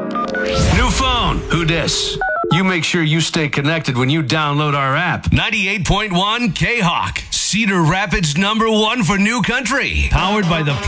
New phone. Who dis? You make sure you stay connected when you download our app. 98.1 K-Hawk. Cedar Rapids #1 for new country. Powered by the